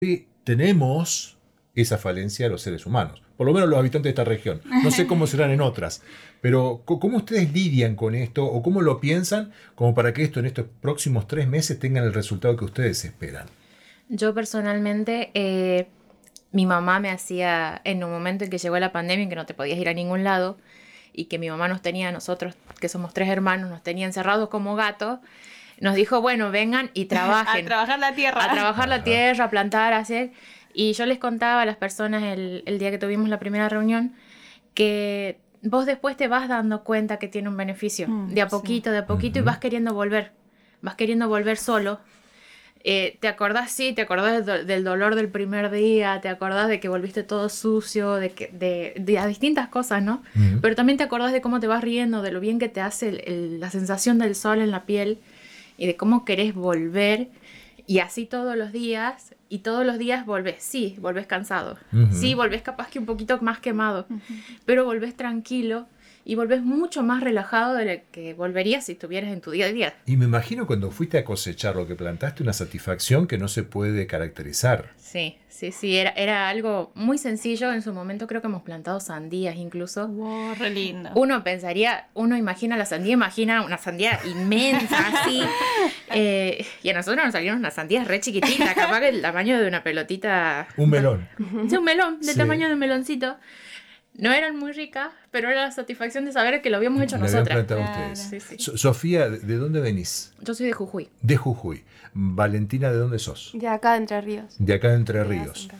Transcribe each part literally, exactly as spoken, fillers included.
Y tenemos esa falencia de los seres humanos, por lo menos los habitantes de esta región. No sé cómo serán en otras, pero ¿cómo ustedes lidian con esto o cómo lo piensan como para que esto en estos próximos tres meses tengan el resultado que ustedes esperan? Yo personalmente, eh, mi mamá me hacía, en un momento en que llegó la pandemia, en que no te podías ir a ningún lado, y que mi mamá nos tenía, a nosotros, que somos tres hermanos, nos tenía encerrados como gatos, nos dijo, bueno, vengan y trabajen. A trabajar la tierra. A trabajar la Ajá. tierra, a plantar, a hacer. Y yo les contaba a las personas el, el día que tuvimos la primera reunión que vos después te vas dando cuenta que tiene un beneficio. Mm, de a sí. poquito, de a poquito, y Ujú. vas queriendo volver. Vas queriendo volver solo. Eh, te acordás, sí, te acordás del, do- del dolor del primer día, te acordás de que volviste todo sucio, de, que, de, de a distintas cosas, ¿no? Ujú. Pero también te acordás de cómo te vas riendo, de lo bien que te hace el- el- la sensación del sol en la piel y de cómo querés volver. Y así todos los días, y todos los días volvés, sí, volvés cansado, Ujú. sí, volvés capaz que un poquito más quemado, pero volvés tranquilo y volvés mucho más relajado de lo que volverías si estuvieras en tu día a día. Y me imagino cuando fuiste a cosechar lo que plantaste, una satisfacción que no se puede caracterizar. Sí, sí, sí, era, era algo muy sencillo. En su momento creo que hemos plantado sandías incluso. Wow, re lindo. Uno pensaría, uno imagina la sandía, imagina una sandía inmensa así. eh, y a nosotros nos salieron unas sandías re chiquititas, capaz que el tamaño de una pelotita. Un melón. Sí, un melón, del Sí. tamaño de un meloncito. No eran muy ricas, pero era la satisfacción de saber que lo habíamos hecho Le habían nosotras. plantado Claro. ustedes. Sí, sí. So- Sofía, ¿de de dónde venís? Yo soy de Jujuy. De Jujuy. Valentina, ¿de dónde sos? De acá de Entre Ríos. De acá de Entre De Ríos. Asunción.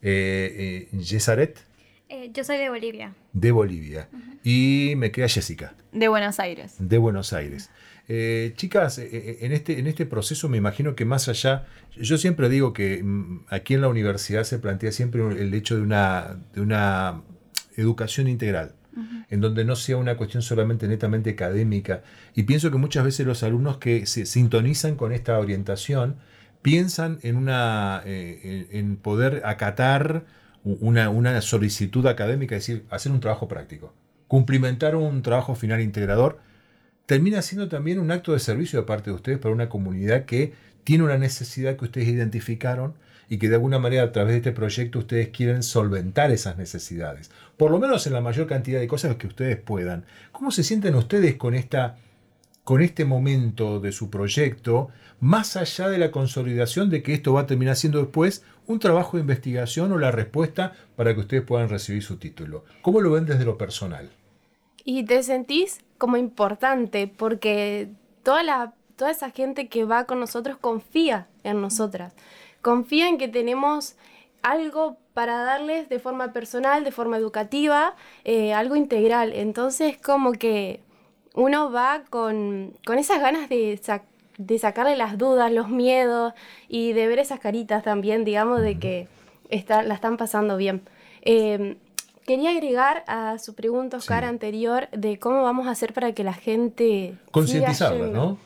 Eh, eh, Yesaret, Eh, yo soy de Bolivia. de Bolivia. Y me queda Jessica, De Buenos Aires. de Buenos Aires. Eh, chicas, eh, eh, en este, en este proceso me imagino que más allá, yo siempre digo que mm, aquí en la universidad se plantea siempre el hecho de una, de una educación integral, en donde no sea una cuestión solamente netamente académica. Y pienso que muchas veces los alumnos que se sintonizan con esta orientación piensan en, una, eh, en, en poder acatar una, una solicitud académica, es decir, hacer un trabajo práctico, cumplimentar un trabajo final integrador. Termina siendo también un acto de servicio de parte de ustedes para una comunidad que tiene una necesidad que ustedes identificaron y que de alguna manera a través de este proyecto ustedes quieren solventar esas necesidades, por lo menos en la mayor cantidad de cosas que ustedes puedan. ¿Cómo se sienten ustedes con esta, con este momento de su proyecto, más allá de la consolidación de que esto va a terminar siendo después un trabajo de investigación o la respuesta para que ustedes puedan recibir su título? ¿Cómo lo ven desde lo personal? Y te sentís como importante porque toda, la, toda esa gente que va con nosotros confía en nosotras. Confía en que tenemos algo para darles de forma personal, de forma educativa, eh, algo integral. Entonces como que uno va con, con esas ganas de, sac- de sacarle las dudas, los miedos y de ver esas caritas también, digamos, de que está, la están pasando bien. Eh, Quería agregar a su pregunta, Oscar, Sí. anterior, de cómo vamos a hacer para que la gente siga Concientizarla, yendo. ¿no?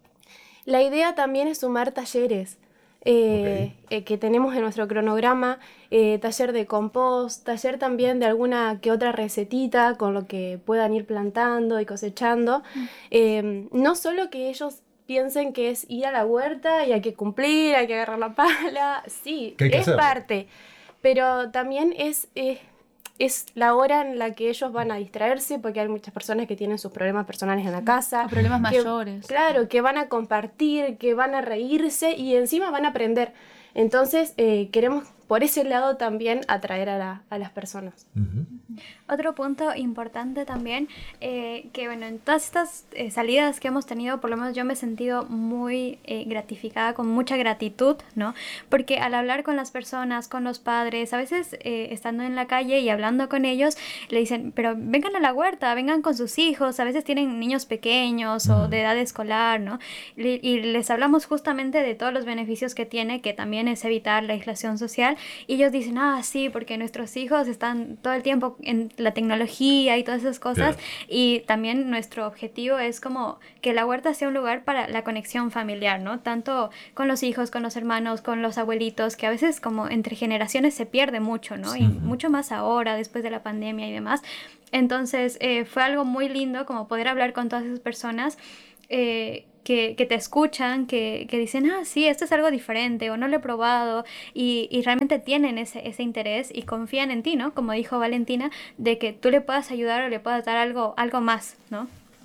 La idea también es sumar talleres eh, eh, que tenemos en nuestro cronograma, eh, taller de compost, taller también de alguna que otra recetita con lo que puedan ir plantando y cosechando. Eh, no solo que ellos piensen que es ir a la huerta y hay que cumplir, hay que agarrar la pala, sí, Que hay que es hacerlo. parte, pero también es... es es la hora en la que ellos van a distraerse porque hay muchas personas que tienen sus problemas personales en la casa. O problemas que- mayores. Claro, que van a compartir, que van a reírse y encima van a aprender. Entonces eh, queremos por ese lado también atraer a, la- a las personas. Ujú. Otro punto importante también, eh, que bueno, en todas estas eh, salidas que hemos tenido, por lo menos yo me he sentido muy eh, gratificada, con mucha gratitud, ¿no? Porque al hablar con las personas, con los padres, a veces eh, estando en la calle y hablando con ellos, le dicen, pero vengan a la huerta, vengan con sus hijos, a veces tienen niños pequeños o de edad escolar, ¿no? Y, y les hablamos justamente de todos los beneficios que tiene, que también es evitar la aislación social, y ellos dicen, ah, sí, porque nuestros hijos están todo el tiempo en la tecnología y todas esas cosas, Claro. y también nuestro objetivo es como que la huerta sea un lugar para la conexión familiar, ¿no? Tanto con los hijos, con los hermanos, con los abuelitos, que a veces como entre generaciones se pierde mucho, ¿no? Y mucho más ahora, después de la pandemia y demás. Entonces eh, fue algo muy lindo como poder hablar con todas esas personas, eh, que, que te escuchan, que, que dicen, ah, sí, esto es algo diferente o no lo he probado y, y realmente tienen ese, ese interés y confían en ti, ¿no? Como dijo Valentina, de que tú le puedas ayudar o le puedas dar algo, algo más, ¿no?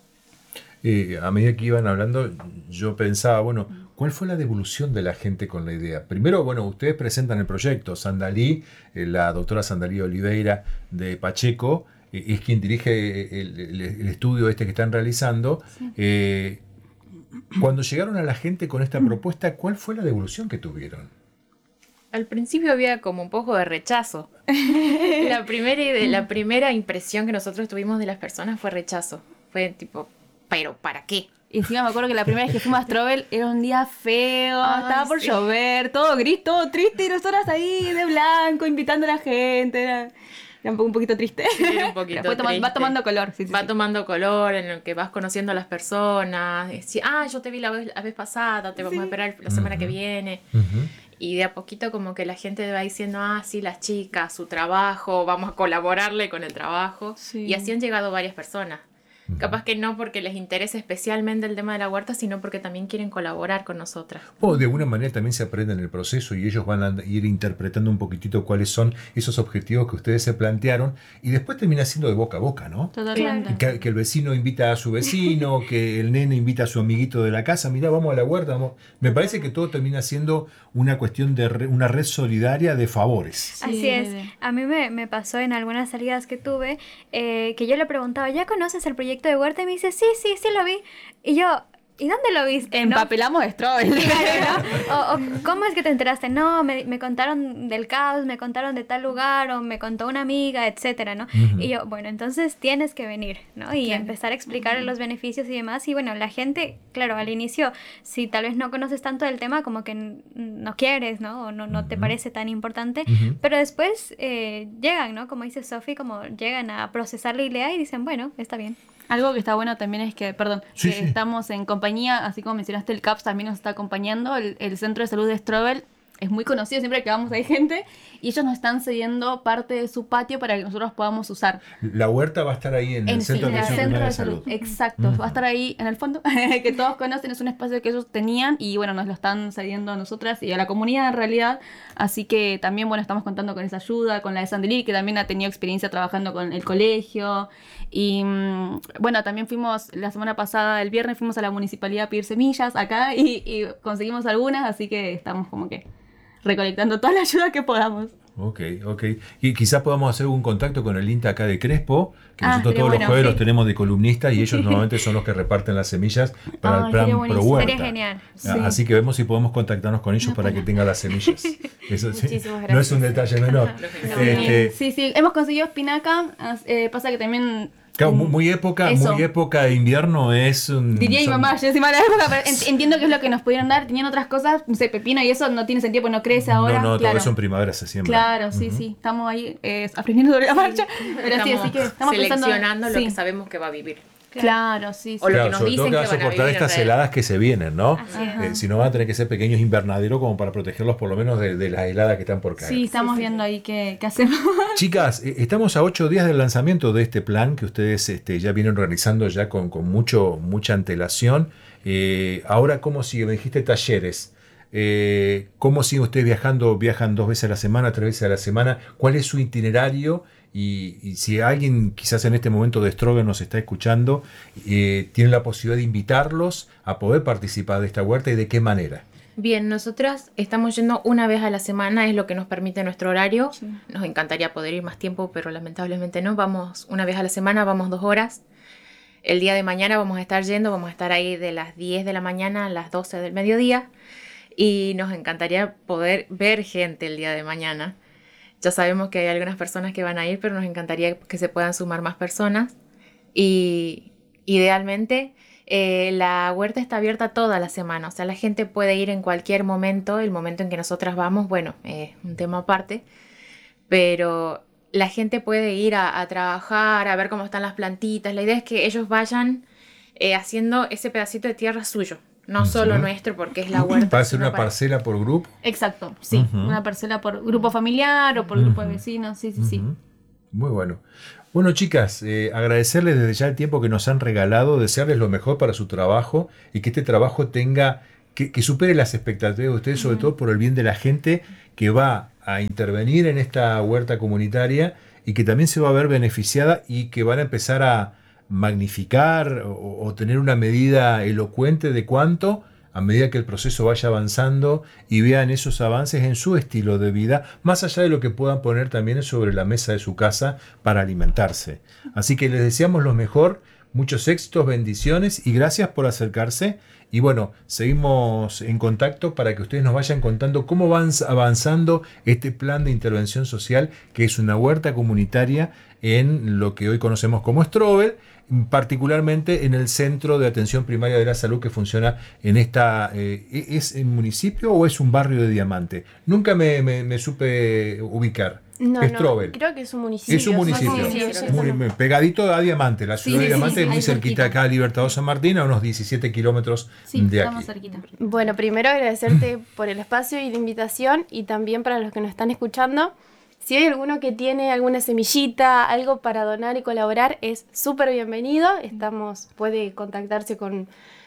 Eh, a medida que iban hablando, yo pensaba, bueno, ¿cuál fue la devolución de la gente con la idea? Primero, bueno, ustedes presentan el proyecto, Sandalí, eh, la doctora Sandalí Oliveira de Pacheco, eh, es quien dirige el, el- el estudio este que están realizando. Eh, cuando llegaron a la gente con esta propuesta, ¿cuál fue la devolución que tuvieron? Al principio había como un poco de rechazo. La primera, ide- la primera impresión que nosotros tuvimos de las personas fue rechazo. Fue tipo, ¿pero para qué? Y encima me acuerdo que la primera vez que fuimos a Strobel era un día feo, Ay, estaba por sí. llover, todo gris, todo triste, y nosotras ahí de blanco, invitando a la gente. Era, era un, po- un poquito triste. Sí, era un poquito Después toma- va triste. tomando color. Sí, sí, Va sí. tomando color en el que vas conociendo a las personas. Decir, ah, yo te vi la vez, la vez pasada, te vamos a esperar la semana que Ujú. viene. Ujú. Y de a poquito como que la gente va diciendo, ah, sí, las chicas, su trabajo, vamos a colaborarle con el trabajo. Sí. Y así han llegado varias personas. Capaz que no porque les interesa especialmente el tema de la huerta, sino porque también quieren colaborar con nosotras. O de alguna manera también se aprende en el proceso y ellos van a ir interpretando un poquitito cuáles son esos objetivos que ustedes se plantearon y después termina siendo de boca a boca, ¿no? Totalmente. Que, que el vecino invita a su vecino, que el nene invita a su amiguito de la casa, mirá, vamos a la huerta. Vamos. Me parece que todo termina siendo una cuestión de re- una red solidaria de favores. Sí, Así es. de- A mí me, me pasó en algunas salidas que tuve eh, que yo le preguntaba, ¿ya conoces el proyecto de huerta? Y me dice, sí, sí, sí lo vi. Y yo, ¿y dónde lo viste? ¿No? Empapelamos Strobel. Claro, ¿no? O, o, ¿cómo es que te enteraste? No, me, me contaron del caos, me contaron de tal lugar, o me contó una amiga, etcétera, ¿no? Ujú. Y yo, bueno, entonces tienes que venir, ¿no? Y Claro. empezar a explicar los beneficios y demás. Y bueno, la gente, claro, al inicio, si tal vez no conoces tanto del tema, como que n- no quieres, ¿no? O no, no te Ujú. parece tan importante. Ujú. Pero después eh, llegan, ¿no? Como dice Sofi, como llegan a procesar la idea y dicen, bueno, está bien. Algo que está bueno también es que, perdón, Sí, que sí. estamos en compañía, así como mencionaste, el C A P S también nos está acompañando, el, el Centro de Salud de Strobel es muy conocido, siempre que vamos hay gente, y ellos nos están cediendo parte de su patio para que nosotros podamos usar. La huerta va a estar ahí en, el Centro en de el Atención Centro Primaria de de Salud. Salud. Exacto, Ujú. va a estar ahí en el fondo, que todos conocen, es un espacio que ellos tenían y bueno, nos lo están cediendo a nosotras y a la comunidad en realidad, así que también bueno, estamos contando con esa ayuda, con la de Sandelí, que también ha tenido experiencia trabajando con el colegio y mm, bueno, también fuimos la semana pasada, el viernes fuimos a la municipalidad a pedir semillas acá y, y conseguimos algunas, así que estamos como que recolectando toda la ayuda que podamos. Ok, ok. Y quizás podamos hacer un contacto con el INTA acá de Crespo, que Ah, nosotros sería todos bueno, los jueves sí. los tenemos de columnistas y ellos normalmente son los que reparten las semillas para Ah, el plan sería Pro buenísimo. Huerta. Sería genial. Ah, Sí. Así que vemos si podemos contactarnos con ellos para que tengan las semillas. Eso sí, Muchísimas no es un gracias. detalle menor. Este, Sí, sí, hemos conseguido espinaca, as- eh, pasa que también... claro, muy, mm, muy época, eso. muy época de invierno es un. Diría mi son- mamá, yo encima de la época, pero en- entiendo que es lo que nos pudieron dar, tenían otras cosas, no sé, pepino y eso no tiene sentido porque no crece ahora. No, no, claro. todo eso en primavera se siembra. Claro, sí, sí, estamos ahí eh, aprendiendo sobre la marcha, pero sí, así que estamos pensando... seleccionando lo sí. que sabemos que va a vivir. Claro, sí, sí. O lo Claro, que nos sobre todo dicen que va que a van a soportar vivir estas alrededor. heladas que se vienen, ¿no? Así es. Eh, si no, van a tener que ser pequeños invernaderos como para protegerlos por lo menos de, de las heladas que están por caer. Sí, estamos viendo ahí qué, qué hacemos. Chicas, eh, estamos a ocho días del lanzamiento de este plan que ustedes este, ya vienen realizando ya con, con mucho, mucha antelación. Eh, ahora, ¿cómo sigue? Me dijiste talleres. Eh, ¿Cómo siguen ustedes viajando? ¿Viajan dos veces a la semana, tres veces a la semana? ¿Cuál es su itinerario? Y, y si alguien quizás en este momento de Strobel nos está escuchando, eh, tiene la posibilidad de invitarlos a poder participar de esta huerta y de qué manera. Bien, nosotras estamos yendo una vez a la semana, es lo que nos permite nuestro horario. Nos encantaría poder ir más tiempo, pero lamentablemente no. Vamos una vez a la semana, vamos dos horas. El día de mañana vamos a estar yendo, vamos a estar ahí de las diez de la mañana a las doce del mediodía. Y nos encantaría poder ver gente el día de mañana. Ya sabemos que hay algunas personas que van a ir, pero nos encantaría que se puedan sumar más personas. Y idealmente eh, la huerta está abierta toda la semana, o sea, la gente puede ir en cualquier momento. El momento en que nosotras vamos, bueno, es un tema aparte, pero la gente puede ir a, a trabajar, a ver cómo están las plantitas. La idea es que ellos vayan eh, haciendo ese pedacito de tierra suyo, no Ujú. solo nuestro, porque es la huerta. ¿Va a ser sino una para- parcela por grupo? Exacto, sí, Ujú. una parcela por grupo familiar o por grupo de Ujú. vecinos, sí, sí, sí. Ujú. Muy bueno. Bueno, chicas, eh, agradecerles desde ya el tiempo que nos han regalado, desearles lo mejor para su trabajo y que este trabajo tenga, que, que supere las expectativas de ustedes, sobre todo por el bien de la gente que va a intervenir en esta huerta comunitaria y que también se va a ver beneficiada y que van a empezar a magnificar o, o tener una medida elocuente de cuánto a medida que el proceso vaya avanzando y vean esos avances en su estilo de vida, más allá de lo que puedan poner también sobre la mesa de su casa para alimentarse. Así que les deseamos lo mejor, muchos éxitos, bendiciones y gracias por acercarse. Y bueno, seguimos en contacto para que ustedes nos vayan contando cómo van avanzando este plan de intervención social, que es una huerta comunitaria en lo que hoy conocemos como Strobel, particularmente en el Centro de Atención Primaria de la Salud que funciona en esta... Eh, ¿Es un municipio o es un barrio de Diamante? Nunca me, me, me supe ubicar. No, Strobel. no, creo que es un municipio. Es un municipio, Sí, sí, sí, muy, muy pegadito a Diamante. La ciudad Sí, de sí, Diamante sí, es muy ahí cerquita cerquita. acá a Libertador San Martín, a unos diecisiete kilómetros Sí, de estamos aquí. cerquita. Bueno, primero agradecerte por el espacio y la invitación y también para los que nos están escuchando. Si hay alguno que tiene alguna semillita, algo para donar y colaborar, es súper bienvenido. Estamos, puede contactarse con,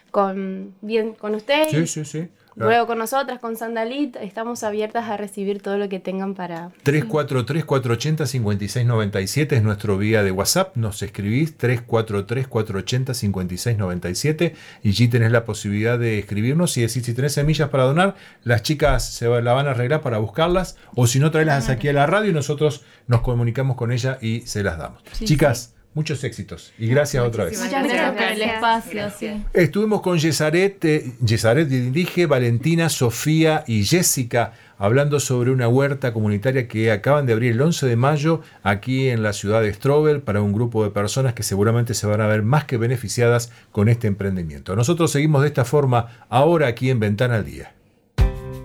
con, bien, con usted. Sí, sí, sí. Luego con nosotras, con Sandalit, estamos abiertas a recibir todo lo que tengan para... tres cuatro tres, cuatro ocho cero, cinco seis nueve siete es nuestro vía de WhatsApp. Nos escribís tres cuatro tres, cuatro ocho cero, cinco seis nueve siete y allí tenés la posibilidad de escribirnos y decir si tenés semillas para donar, las chicas se va- la van a arreglar para buscarlas o si no, traerlas aquí a la radio y nosotros nos comunicamos con ella y se las damos. Sí, chicas, muchos éxitos y gracias otra vez. Muchas gracias por el Gracias. espacio. Sí. Estuvimos con Yesaret, eh, Yesaret Dirige, Valentina, Sofía y Jessica hablando sobre una huerta comunitaria que acaban de abrir el once de mayo aquí en la ciudad de Strobel para un grupo de personas que seguramente se van a ver más que beneficiadas con este emprendimiento. Nosotros seguimos de esta forma ahora aquí en Ventana al Día.